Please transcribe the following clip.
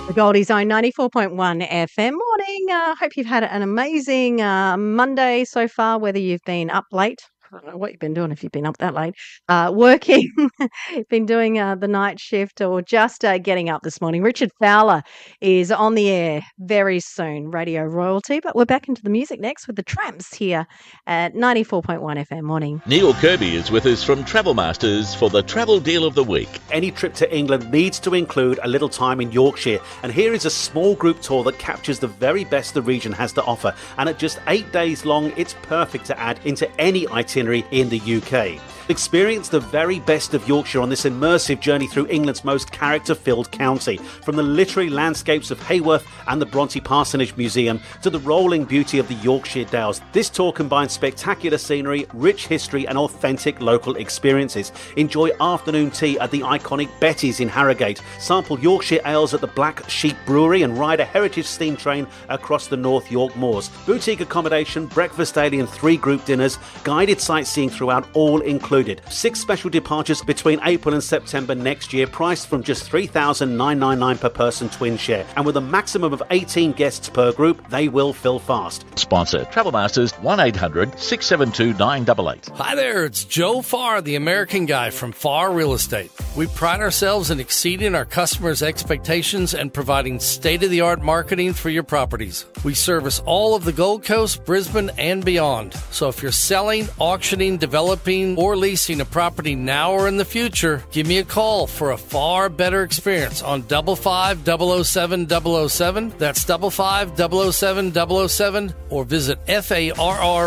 The Goldie Zone 94.1 FM. Morning. Hope you've had an amazing Monday so far, whether you've been up late. I don't know what you've been doing if you've been up that late. Working, been doing the night shift or just getting up this morning. Richard Fowler is on the air very soon, Radio Royalty. But we're back into the music next with the Tramps here at 94.1 FM. Morning. Neil Kirby is with us from Travel Masters for the Travel Deal of the Week. Any trip to England needs to include a little time in Yorkshire, and here is a small group tour that captures the very best the region has to offer, and at just 8 days long it's perfect to add into any itinerary in the UK. Experience the very best of Yorkshire on this immersive journey through England's most character-filled county. From the literary landscapes of Hayworth and the Bronte Parsonage Museum to the rolling beauty of the Yorkshire Dales, this tour combines spectacular scenery, rich history and authentic local experiences. Enjoy afternoon tea at the iconic Betty's in Harrogate, sample Yorkshire ales at the Black Sheep Brewery and ride a heritage steam train across the North York Moors. Boutique accommodation, breakfast daily and 3 group dinners, guided sightseeing throughout, all included. 6 special departures between April and September next year, priced from just $3,999 per person twin share. And with a maximum of 18 guests per group, they will fill fast. Sponsor Travel Masters 1-800-672-988. Hi there, it's Joe Farr, the American Guy from Farr Real Estate. We pride ourselves in exceeding our customers' expectations and providing state-of-the-art marketing for your properties. We service all of the Gold Coast, Brisbane, and beyond. So if you're selling, auctioning, developing, or leasing a property now or in the future, give me a call for a far better experience on 5507007. That's 5507007, or visit FARR